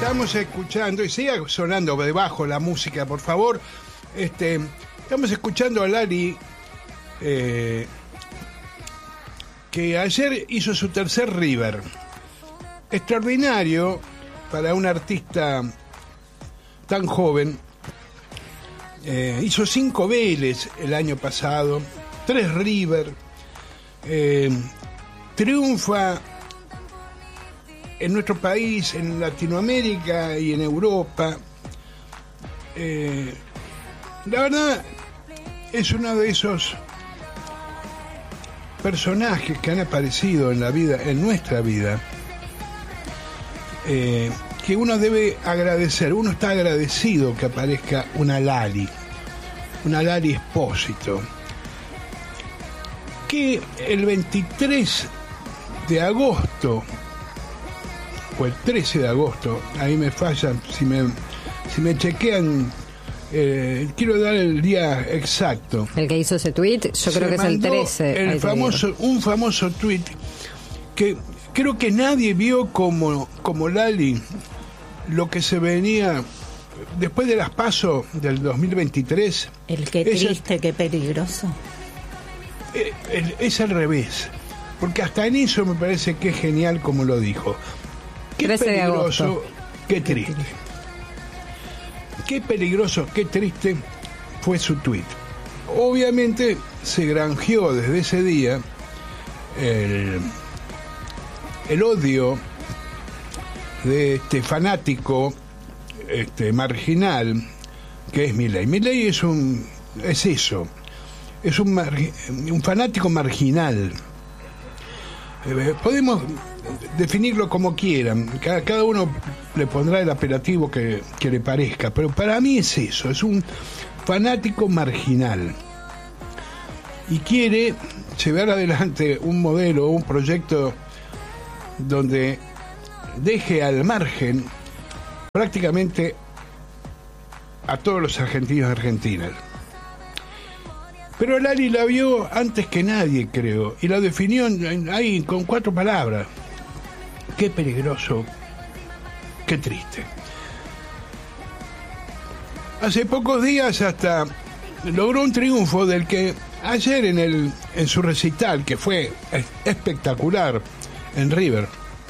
Estamos escuchando, y siga sonando debajo la música, por favor. Estamos escuchando a Lali, que ayer hizo su tercer River. Extraordinario para un artista tan joven. Hizo 5 Vélez el año pasado, 3 River. Triunfa en nuestro país, en Latinoamérica y en Europa. La verdad, es uno de esos personajes que han aparecido en la vida, en nuestra vida, que uno debe agradecer. Uno está agradecido que aparezca una Lali Espósito, que el 23 de agosto o el 13 de agosto, ahí me fallan, si me chequean, quiero dar el día exacto. El que hizo ese tweet, yo creo que es el 13. Un famoso tweet que creo que nadie vio como Lali lo que se venía después de las PASO del 2023. El qué triste, qué peligroso. Es al revés, porque hasta en eso me parece que es genial como lo dijo. Qué peligroso, qué triste. Qué peligroso, qué triste fue su tuit. Obviamente se granjeó desde ese día el odio de este fanático marginal que es Milei. Milei es eso. Es un fanático marginal. Podemos definirlo como quieran, cada uno le pondrá el apelativo que le parezca, pero para mí es eso, es un fanático marginal y quiere llevar adelante un modelo, un proyecto donde deje al margen prácticamente a todos los argentinos y argentinas. Pero Lali la vio antes que nadie, creo, y la definió ahí con 4 palabras. Qué peligroso, qué triste. Hace pocos días hasta logró un triunfo del que ayer en su recital, que fue espectacular en River,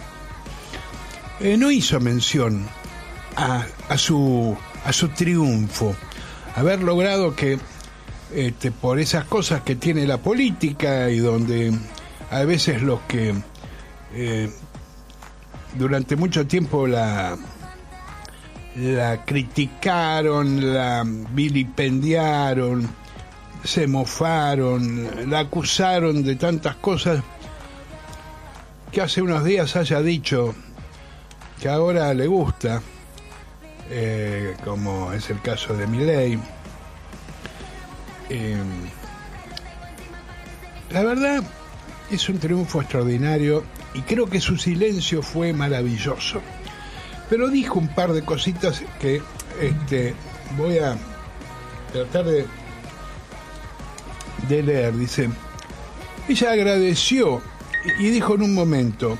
no hizo mención a su triunfo, haber logrado que por esas cosas que tiene la política y donde a veces los que durante mucho tiempo la criticaron, la vilipendiaron, se mofaron, la acusaron de tantas cosas, que hace unos días haya dicho que ahora le gusta, como es el caso de Milei. La verdad es un triunfo extraordinario y creo que su silencio fue maravilloso, pero dijo un par de cositas que voy a tratar de leer. Dice, ella agradeció y dijo en un momento: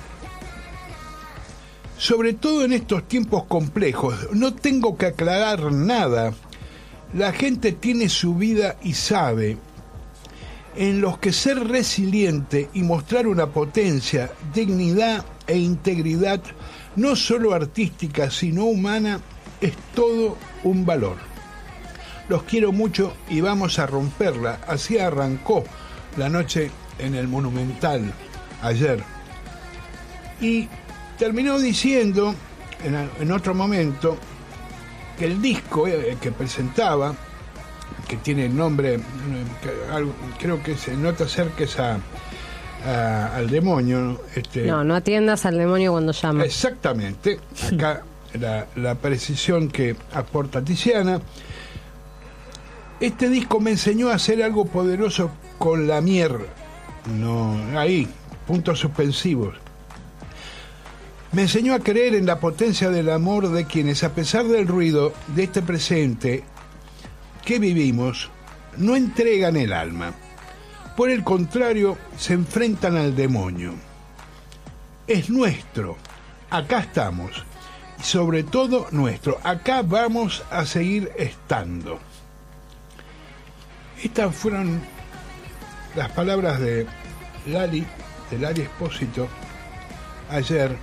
sobre todo en estos tiempos complejos, no tengo que aclarar nada. La gente tiene su vida y sabe en los que ser resiliente y mostrar una potencia, dignidad e integridad, no solo artística, sino humana, es todo un valor. Los quiero mucho y vamos a romperla. Así arrancó la noche en el Monumental ayer. Y terminó diciendo en otro momento que el disco que presentaba, que tiene el nombre, creo que se nota acerques al demonio. No atiendas al demonio cuando llama. Exactamente. Acá la precisión que aporta Tiziana. Este disco me enseñó a hacer algo poderoso con la mierda. No, ahí, puntos suspensivos. Me enseñó a creer en la potencia del amor de quienes, a pesar del ruido de este presente que vivimos, no entregan el alma. Por el contrario, se enfrentan al demonio. Es nuestro. Acá estamos. y sobre todo nuestro. Acá vamos a seguir estando. Estas fueron las palabras de Lali Espósito ayer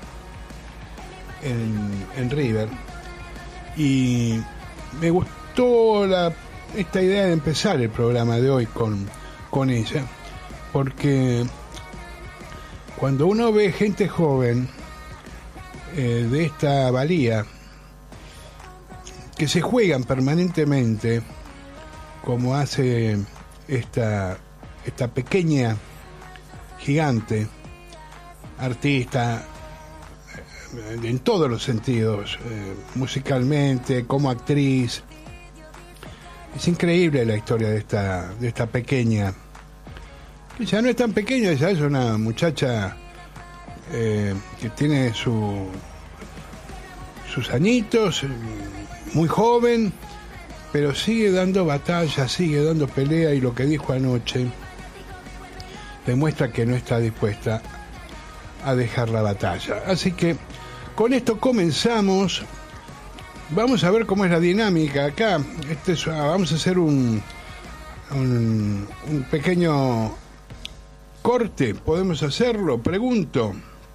en River, y me gustó esta idea de empezar el programa de hoy con ella, porque cuando uno ve gente joven de esta valía que se juegan permanentemente, como hace esta pequeña gigante, artista en todos los sentidos, musicalmente, como actriz. Es increíble la historia de esta pequeña, que ya no es tan pequeña, ya es una muchacha que tiene sus añitos, muy joven, pero sigue dando batalla, sigue dando pelea, y lo que dijo anoche demuestra que no está dispuesta a dejar la batalla. Así que con esto comenzamos. Vamos a ver cómo es la dinámica acá. Vamos a hacer un pequeño corte. ¿Podemos hacerlo? Pregunto.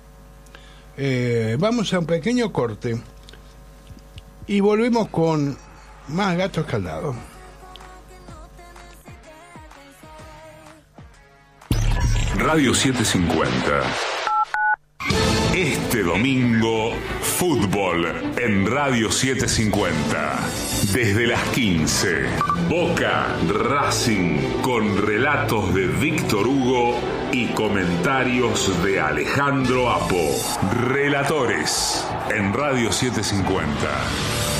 Vamos a un pequeño corte y volvemos con más Gato Escaldado. Radio 750. Este domingo, fútbol en Radio 750. Desde las 15. Boca Racing, con relatos de Víctor Hugo y comentarios de Alejandro Apo. Relatores en Radio 750.